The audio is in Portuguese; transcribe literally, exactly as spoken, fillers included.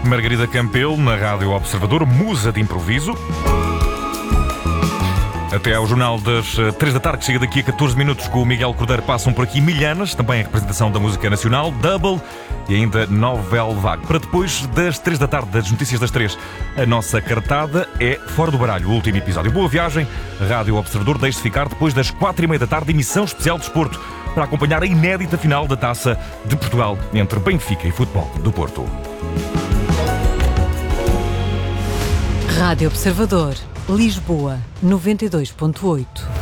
Margarida Campelo, na Rádio Observador, musa de improviso. Até ao Jornal das três da tarde, que chega daqui a catorze minutos, com o Miguel Cordeiro, passam por aqui Milhanas, também a representação da música nacional, Double e ainda Novel Vague. Para depois das três da tarde, das notícias das três, a nossa cartada é Fora do Baralho, o último episódio. Boa viagem, Rádio Observador, deixe-se ficar depois das quatro e meia da tarde, emissão especial de desporto, para acompanhar a inédita final da Taça de Portugal entre Benfica e Futebol do Porto. Rádio Observador, Lisboa, noventa e dois ponto oito.